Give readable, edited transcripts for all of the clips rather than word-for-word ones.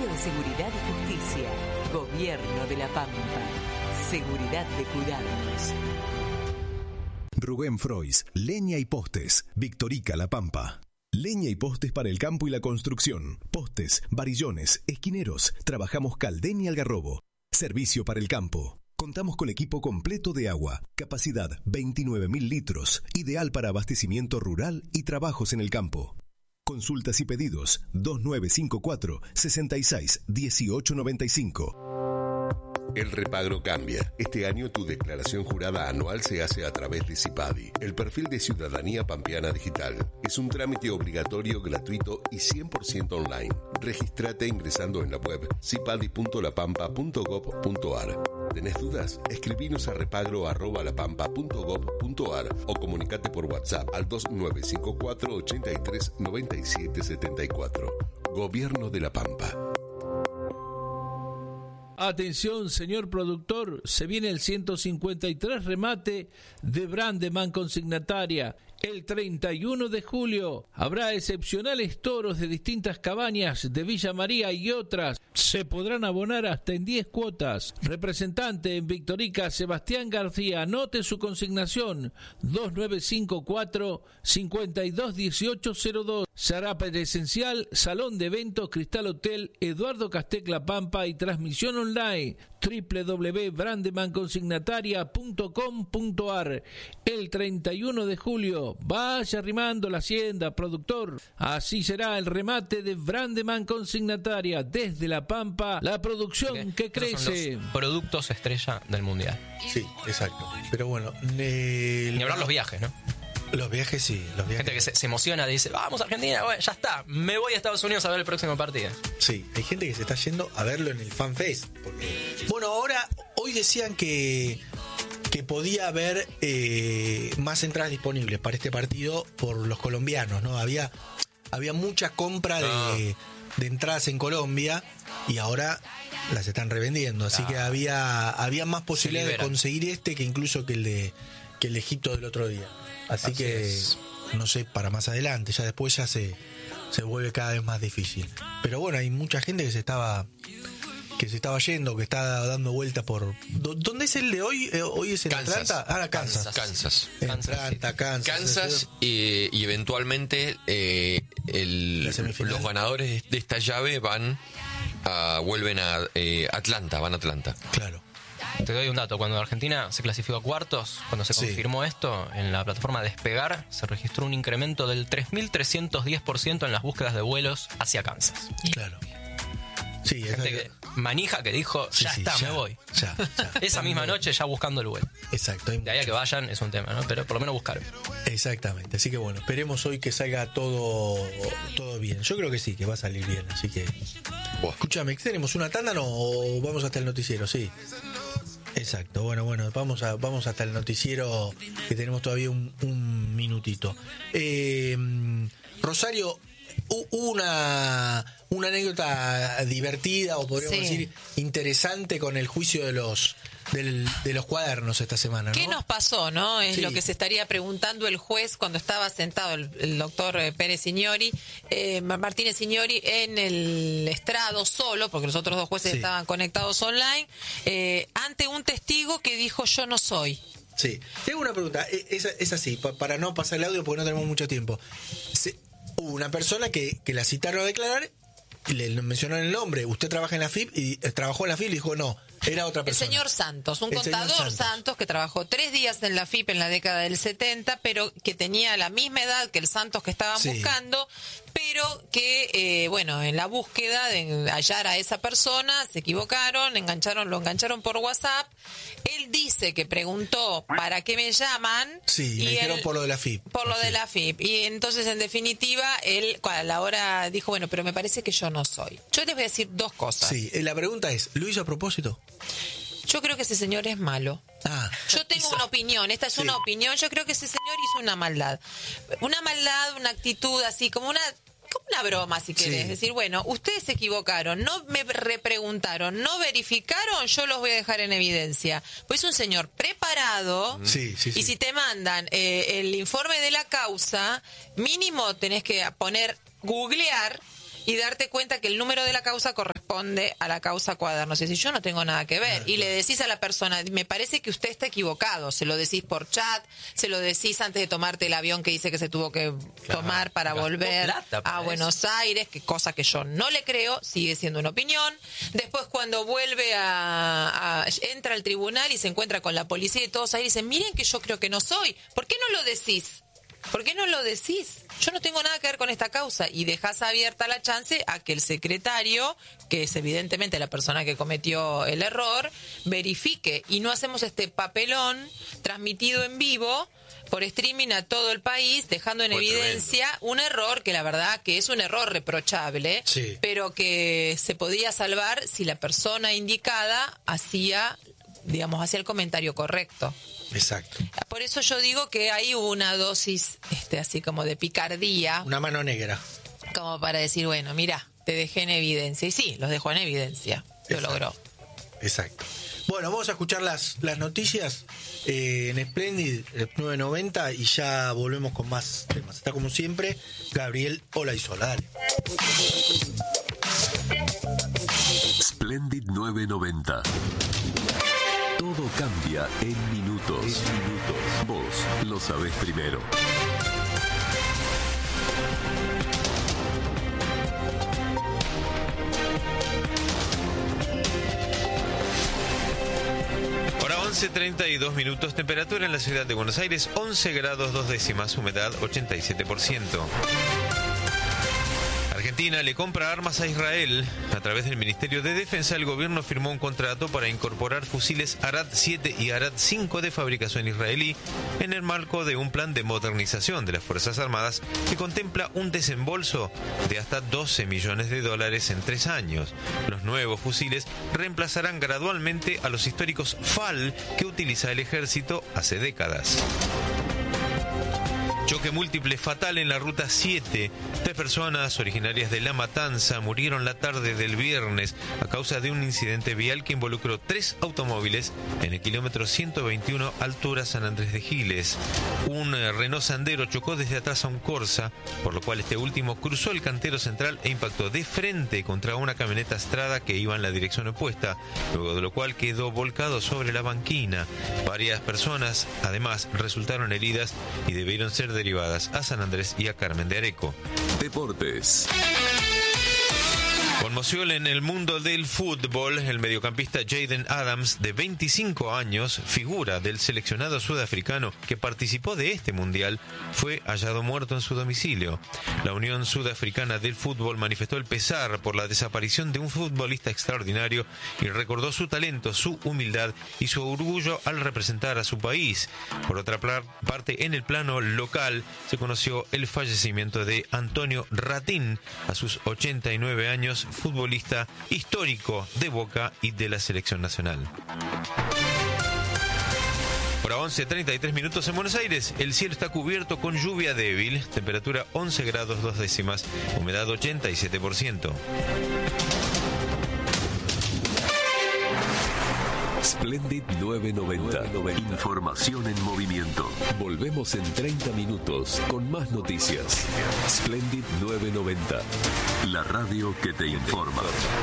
Ministerio de Seguridad y Justicia. Gobierno de La Pampa. Seguridad de cuidarnos. Rubén Frois, Leña y Postes, Victorica La Pampa. Leña y postes para el campo y la construcción. Postes, varillones, esquineros. Trabajamos Caldén y Algarrobo. Servicio para el campo. Contamos con equipo completo de agua. Capacidad 29.000 litros. Ideal para abastecimiento rural y trabajos en el campo. Consultas y pedidos 2954 66 1895. El repagro cambia. Este año tu declaración jurada anual se hace a través de CIPADI, el perfil de Ciudadanía Pampeana Digital. Es un trámite obligatorio, gratuito y 100% online. Regístrate ingresando en la web cipadi.lapampa.gov.ar. ¿Tenés dudas? Escribinos a repagro@lapampa.gov.ar o comunicate por WhatsApp al 2954 83 97 74. Gobierno de La Pampa. Atención, señor productor, se viene el 153 remate de Brandeman Consignataria. El 31 de julio habrá excepcionales toros de distintas cabañas de Villa María y otras. Se podrán abonar hasta en 10 cuotas. Representante en Victorica, Sebastián García. Anote su consignación 2954 521802. Se hará presencial, Salón de Eventos, Cristal Hotel, Eduardo Castec La Pampa y transmisión online www.brandemanconsignataria.com.ar. El 31 de julio, vaya arrimando la hacienda, productor. Así será el remate de Brandeman Consignataria desde La Pampa, la producción que crece. Son los productos estrella del mundial. Sí, exacto. Pero bueno, ni hablar los viajes, ¿no? Los viajes sí, los viajes. Gente que se emociona, dice, vamos a Argentina, bueno, ya está, me voy a Estados Unidos a ver el próximo partido. Sí, hay gente que se está yendo a verlo en el FanFest. Bueno, hoy decían que podía haber más entradas disponibles para este partido por los colombianos, ¿no? Había mucha compra de entradas en Colombia y ahora las están revendiendo, así que había más posibilidad de conseguir que incluso que el de Egipto del otro día. Así que no sé, para más adelante, ya después ya se vuelve cada vez más difícil. Pero bueno, hay mucha gente que se estaba yendo, que está dando vueltas por... ¿Dónde es el de hoy? ¿Hoy es en Kansas. Atlanta? Kansas. Atlanta, Kansas. Y eventualmente los ganadores de esta llave vuelven a Atlanta, van a Atlanta. Claro. Te doy un dato, cuando Argentina se clasificó a cuartos, cuando se confirmó esto, en la plataforma Despegar se registró un incremento del 3.310% en las búsquedas de vuelos hacia Kansas. Claro. Sí, gente manija que dijo, ya me voy. Ya. Esa misma noche ya buscando el vuelo. Exacto. De ahí a que vayan es un tema, ¿no? Pero por lo menos buscaron. Exactamente. Así que bueno, esperemos hoy que salga todo bien. Yo creo que sí, que va a salir bien. Así que... Escúchame, ¿tenemos una tanda o vamos hasta el noticiero? Sí. Exacto, bueno, vamos hasta el noticiero, que tenemos todavía un minutito. Rosario, hubo una anécdota divertida, o podríamos decir interesante, con el juicio de los cuadernos esta semana, ¿no? ¿Qué nos pasó, no? Es lo que se estaría preguntando el juez cuando estaba sentado el doctor Martínez Signori en el estrado solo, porque los otros dos jueces estaban conectados online, ante un testigo que dijo, yo no soy. Sí. Tengo una pregunta, es así, para no pasar el audio porque no tenemos mucho tiempo. Hubo una persona que la citaron a declarar y le mencionaron el nombre. Usted trabaja en la FIP y trabajó en la FIP y dijo no, era otra persona. El señor Santos, un contador Santos que trabajó 3 días en la FIP en la década del 70, pero que tenía la misma edad que el Santos que estaban buscando, pero que, en la búsqueda de hallar a esa persona, se equivocaron, lo engancharon por WhatsApp. Él dice que preguntó, ¿para qué me llaman? Sí, y me dijeron por lo de la FIP. Por lo de la FIP. Y entonces, en definitiva, él a la hora dijo, bueno, pero me parece que yo no soy. Yo les voy a decir 2 cosas. Sí, la pregunta es, ¿lo hizo a propósito? Yo creo que ese señor es malo. Yo tengo una opinión, esta es una opinión. Yo creo que ese señor hizo una maldad, una actitud así, como una broma, si querés. Es decir, bueno, ustedes se equivocaron, no me repreguntaron, no verificaron, yo los voy a dejar en evidencia. Pues es un señor preparado, y si te mandan el informe de la causa, mínimo tenés que googlear y darte cuenta que el número de la causa corresponde a la causa Cuadernos. Es decir, yo no tengo nada que ver. Y le decís a la persona, me parece que usted está equivocado. Se lo decís por chat, se lo decís antes de tomarte el avión que dice que se tuvo que tomar para volver a Buenos Aires, que cosa que yo no le creo, sigue siendo una opinión. Después cuando vuelve entra al tribunal y se encuentra con la policía y todos ahí dicen, miren que yo creo que no soy. ¿Por qué no lo decís? ¿Por qué no lo decís? Yo no tengo nada que ver con esta causa, y dejás abierta la chance a que el secretario, que es evidentemente la persona que cometió el error, verifique, y no hacemos este papelón transmitido en vivo por streaming a todo el país, dejando en evidencia un error que la verdad que es un error reprochable, pero que se podía salvar si la persona indicada hacía el comentario correcto. Exacto. Por eso yo digo que ahí hubo una dosis así como de picardía. Una mano negra. Como para decir, bueno, mira, te dejé en evidencia. Y sí, los dejó en evidencia. Lo logró. Exacto. Bueno, vamos a escuchar las noticias en Splendid 990 y ya volvemos con más temas. Está como siempre Gabriel Olaizola. Dale. Splendid 990. Todo cambia en minutos. Vos lo sabés primero. Ahora 11:32 minutos, temperatura en la ciudad de Buenos Aires 11 grados 2 décimas, humedad 87%. Argentina le compra armas a Israel. A través del Ministerio de Defensa, el gobierno firmó un contrato para incorporar fusiles Arad 7 y Arad 5 de fabricación israelí en el marco de un plan de modernización de las Fuerzas Armadas que contempla un desembolso de hasta $12 millones en 3 años. Los nuevos fusiles reemplazarán gradualmente a los históricos FAL que utiliza el ejército hace décadas. Choque múltiple fatal en la ruta 7. 3 personas originarias de La Matanza murieron la tarde del viernes a causa de un incidente vial que involucró 3 automóviles en el kilómetro 121 altura San Andrés de Giles. Un Renault Sandero chocó desde atrás a un Corsa, por lo cual este último cruzó el cantero central e impactó de frente contra una camioneta Strada que iba en la dirección opuesta, luego de lo cual quedó volcado sobre la banquina. Varias personas además resultaron heridas y debieron ser derivadas a San Andrés y a Carmen de Areco. Deportes. Conmoción en el mundo del fútbol. El mediocampista Jaden Adams, de 25 años, figura del seleccionado sudafricano que participó de este mundial, fue hallado muerto en su domicilio. La Unión Sudafricana del Fútbol manifestó el pesar por la desaparición de un futbolista extraordinario y recordó su talento, su humildad y su orgullo al representar a su país. Por otra parte, en el plano local se conoció el fallecimiento de Antonio Ratín a sus 89 años, futbolista histórico de Boca y de la selección nacional. Ahora 11:33 minutos en Buenos Aires. El cielo está cubierto con lluvia débil, temperatura 11 grados 2 décimas, humedad 87%. Splendid 990. Información en movimiento. Volvemos en 30 minutos con más noticias. Splendid 990. La radio que te informa.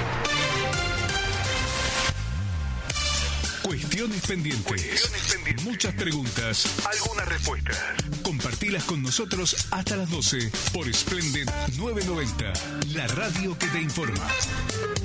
Cuestiones pendientes. Muchas preguntas. Algunas respuestas. Compartilas con nosotros hasta las 12 por Splendid 990. La radio que te informa.